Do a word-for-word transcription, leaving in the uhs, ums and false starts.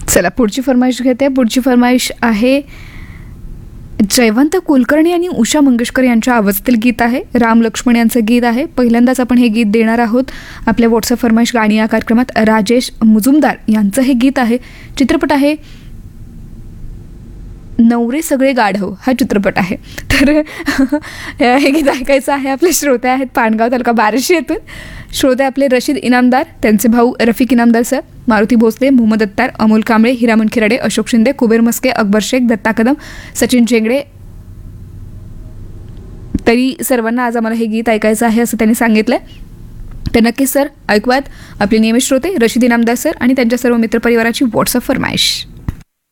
चला पुढची फरमाईश घेते. पुढची फरमाईश आहे जयवंत कुलकर्णी आणि उषा मंगेशकर यांच्या आवाजातील गीत आहे. राम लक्ष्मण यांचं गीत आहे. पहिल्यांदाच आपण हे गीत देणार आहोत आपल्या व्हॉट्सअप फरमाईश गाणी या कार्यक्रमात. राजेश मुजुमदार यांचं हे गीत आहे. चित्रपट आहे नवरे सगळे गाढव हा चित्रपट आहे. तर हे गीत ऐकायचं आहे. आपले श्रोते आहेत पानगाव तालुका बार्शी येथून. श्रोते आपले रशीद इनामदार, त्यांचे भाऊ रफिक इनामदार सर, मारुती भोसले, मोहम्मद अत्तार, अमोल कांबळे, हिरामन खिराडे, अशोक शिंदे, कुबेर मस्के, अकबर शेख, दत्ता कदम, सचिन झेंगडे. तरी सर्वांना आज आम्हाला हे गीत ऐकायचं आहे असं त्यांनी सांगितलं. तर नक्कीच सर ऐकूयात आपले नियमित श्रोते रशीद इनामदार सर आणि त्यांच्या सर्व मित्रपरिवाराची व्हॉट्सअप फरमाईश.